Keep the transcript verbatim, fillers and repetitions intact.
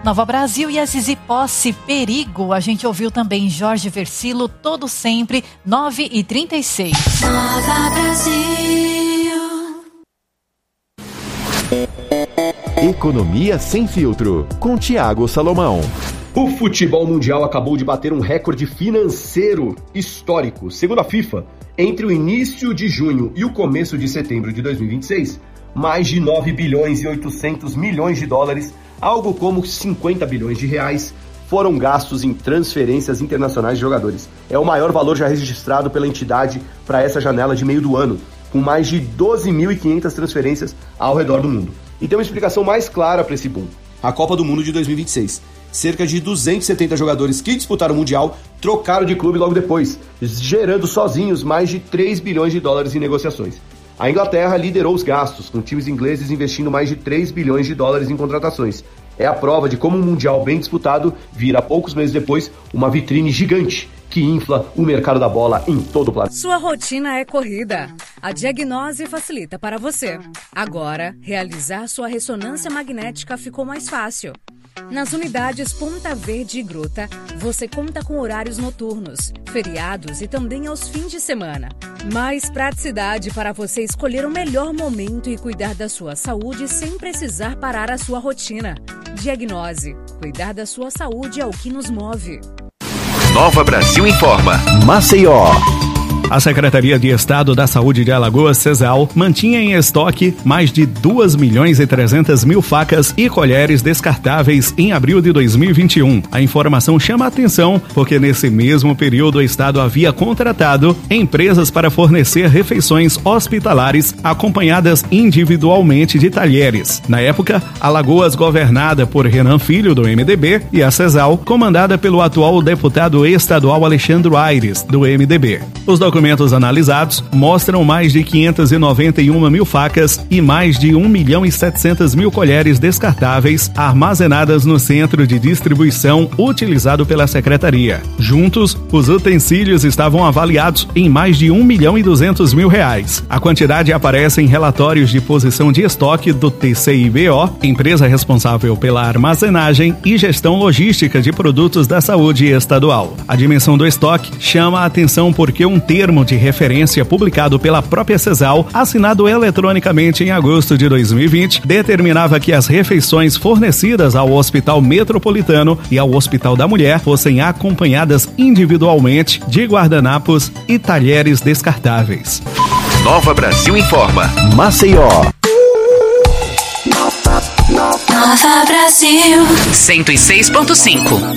Nova Brasil e a Zizi Posse, Perigo. A gente ouviu também Jorge Versilo, Todo Sempre, nove e trinta e seis. Nova Brasil. Economia Sem Filtro, com Tiago Salomão. O futebol mundial acabou de bater um recorde financeiro histórico. Segundo a FIFA, entre o início de junho e o começo de setembro de dois mil e vinte e seis, mais de nove bilhões e oitocentos milhões de dólares, algo como cinquenta bilhões de reais, foram gastos em transferências internacionais de jogadores. É o maior valor já registrado pela entidade para essa janela de meio do ano, com mais de doze mil e quinhentas transferências ao redor do mundo. E tem uma explicação mais clara para esse boom. A Copa do Mundo de dois mil e vinte e seis. Cerca de duzentos e setenta jogadores que disputaram o Mundial trocaram de clube logo depois, gerando sozinhos mais de três bilhões de dólares em negociações. A Inglaterra liderou os gastos, com times ingleses investindo mais de três bilhões de dólares em contratações. É a prova de como um Mundial bem disputado vira, poucos meses depois, uma vitrine gigante que infla o mercado da bola em todo o planeta. Sua rotina é corrida. A Diagnose facilita para você. Agora, realizar sua ressonância magnética ficou mais fácil. Nas unidades Ponta Verde e Gruta, você conta com horários noturnos, feriados e também aos fins de semana. Mais praticidade para você escolher o melhor momento e cuidar da sua saúde sem precisar parar a sua rotina. Diagnose. Cuidar da sua saúde é o que nos move. Nova Brasil Informa. Maceió. A Secretaria de Estado da Saúde de Alagoas, CESAL, mantinha em estoque mais de dois milhões e trezentas mil facas e colheres descartáveis em abril de dois mil e vinte e um. A informação chama a atenção porque nesse mesmo período o Estado havia contratado empresas para fornecer refeições hospitalares acompanhadas individualmente de talheres. Na época, Alagoas, governada por Renan Filho, do M D B, e a CESAL, comandada pelo atual deputado estadual Alexandre Aires, do M D B. Os documentos analisados mostram mais de quinhentas e noventa e uma mil facas e mais de um milhão e setecentas mil colheres descartáveis armazenadas no centro de distribuição utilizado pela Secretaria. Juntos, os utensílios estavam avaliados em mais de um milhão e duzentos mil reais. A quantidade aparece em relatórios de posição de estoque do T C I B O, empresa responsável pela armazenagem e gestão logística de produtos da saúde estadual. A dimensão do estoque chama a atenção porque um termo de referência publicado pela própria CESAL, assinado eletronicamente em agosto de dois mil e vinte, determinava que as refeições fornecidas ao Hospital Metropolitano e ao Hospital da Mulher fossem acompanhadas individualmente de guardanapos e talheres descartáveis. Nova Brasil Informa. Maceió. Nova Brasil cento e seis ponto cinco.